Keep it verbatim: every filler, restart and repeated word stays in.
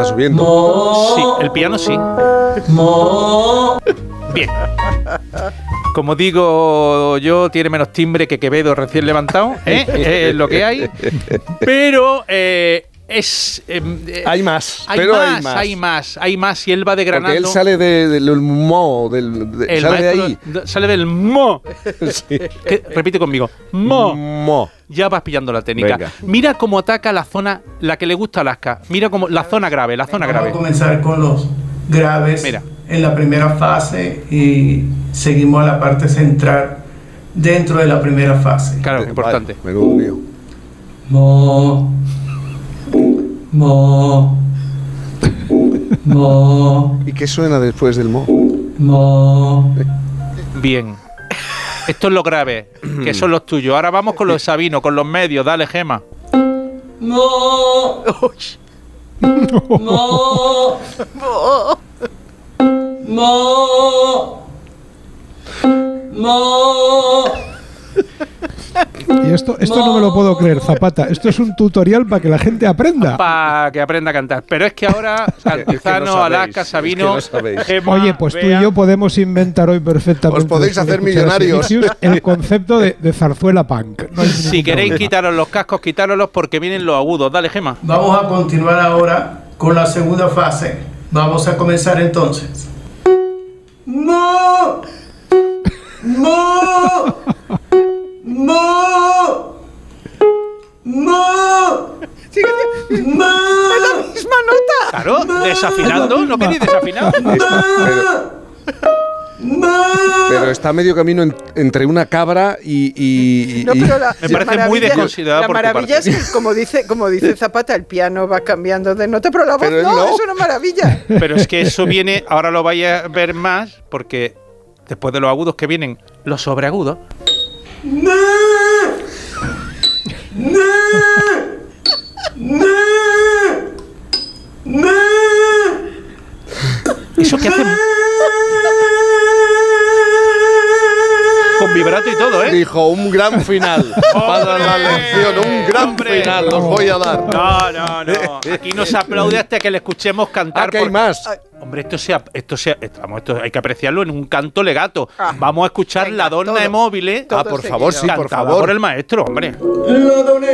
está subiendo. Mo. Sí, el piano sí. Mo. Bien. Como digo yo, tiene menos timbre que Quevedo recién levantado, ¿eh? Es lo que hay. Pero eh, es... Eh, hay más, hay pero más, hay más. Hay más, hay más. Y él va degranando. Porque él sale de, de, del mo, del, de, el sale de maestro ahí. Sale del mo. Sí. Que, repite conmigo. Mo. Mo. Ya vas pillando la técnica. Venga. Mira cómo ataca la zona, la que le gusta a Alaska. Mira cómo la zona grave, la zona Vamos grave. a comenzar con los graves Mira. en la primera fase y seguimos a la parte central dentro de la primera fase. Claro, importante. Vale, menudo lío. Mo. Mo. Mo. ¿Y qué suena después del mo? Mo. Bien. Esto es lo grave, que son los tuyos. Ahora vamos con los sabinos, con los medios. Dale, Gema. Mo. Mo. Mo. Mo. Y esto, esto no me lo puedo creer, Zapata. Esto es un tutorial para que la gente aprenda. Para que aprenda a cantar. Pero es que ahora, Cantizano, no sabéis, Alaska, es que Sabino, no sabéis. Gema, Oye, pues tú Bea. y yo podemos inventar hoy perfectamente. Os podéis después de hacer escuchar a millonarios. Vinicius, el concepto de, de zarzuela punk. No hay Si ningún queréis problema. quitaros los cascos, quitároslos porque vienen los agudos. Dale, Gema. Vamos a continuar ahora con la segunda fase. Vamos a comenzar entonces. Mo. Mo. Mo. Mo. Mo. ¡Misma nota! Claro, desafinando. ¿No queréis desafinar? Está- pero, pero está medio camino en- entre una cabra y... y- y- No, pero la, Me la parece muy maravilla- desconsiderado La por tu maravilla parte. es que, como dice, como dice Zapata, el piano va cambiando de nota, pero la voz Pero él no, no. es una maravilla. Pero es que eso viene, ahora lo vais a ver más, porque después de los agudos que vienen los sobreagudos. Mo. Mo. Mo. Mo. Eso que hacen con vibrato y todo, ¿eh? Dijo, un gran final para la ¡Hombre! lección, un gran ¡Hombre! final, os voy a dar. No, no, no. Aquí no se aplaude hasta que le escuchemos cantar. Ah, que hay por- más. Hombre, esto sea, esto sea, vamos, esto hay que apreciarlo en un canto legato. Ah, Vamos a escuchar venga, la donna todo, de móviles. todo Ah, por seguido. favor, sí, por cantada favor. por el maestro, hombre. La dona